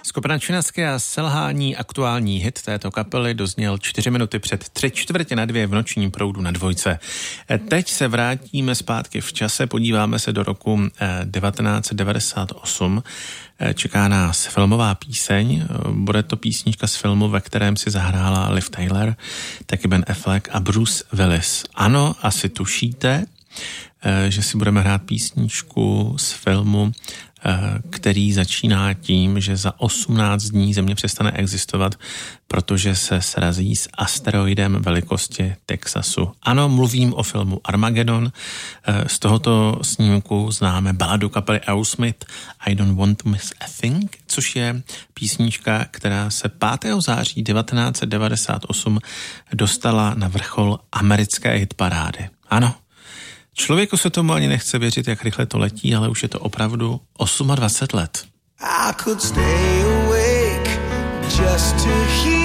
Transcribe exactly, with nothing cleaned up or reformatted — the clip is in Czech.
Skupina Činaské a selhání, aktuální hit této kapely dozněl čtyři minuty před tři čtvrtě na dvě v nočním proudu na Dvojce. Teď se vrátíme zpátky v čase, podíváme se do roku devatenáct devadesát osm. Čeká nás filmová píseň, bude to písnička z filmu, ve kterém si zahrála Liv Tyler, taky Ben Affleck a Bruce Willis. Ano, asi tušíte, že si budeme hrát písničku z filmu, který začíná tím, že za osmnáct dní Země přestane existovat, protože se srazí s asteroidem velikosti Texasu. Ano, mluvím o filmu Armageddon. Z tohoto snímku známe baladu kapely Aerosmith I Don't Want to Miss a Thing, což je písnička, která se pátého září devatenáct devadesát osm dostala na vrchol americké hitparády. Ano, člověku se tomu ani nechce věřit, jak rychle to letí, ale už je to opravdu dvacet osm let. I could stay awake just to hear